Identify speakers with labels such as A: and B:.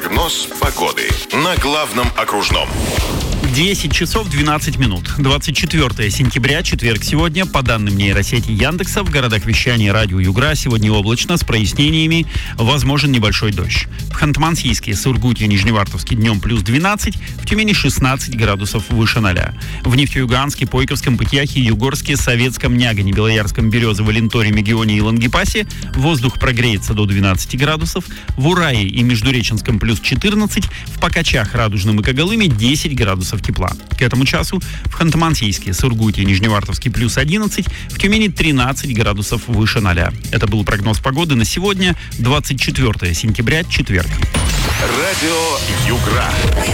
A: Прогноз погоды на главном окружном.
B: 10 часов 12 минут. 24 сентября, четверг сегодня. По данным нейросети Яндекса, в городах вещания радио Югра сегодня облачно, с прояснениями, возможен небольшой дождь. В Ханты-Мансийске, Сургуте, Нижневартовске днем плюс 12, в Тюмени 16 градусов выше 0. В Нефтеюганске, Пойковском, Пытьяхе, Югорске, Советском, Нягане, Белоярском, Березово, Ленторе, Мегионе и Лангепасе воздух прогреется до 12 градусов. В Урае и Междуреченском плюс 14, в Покачах, Радужном и Когалыме 10 градусов тепла. К этому часу в Ханты-Мансийске, Сургуте и Нижневартовске плюс 11, в Тюмени 13 градусов выше 0. Это был прогноз погоды на сегодня, 24 сентября, четверг.
A: Радио Югра.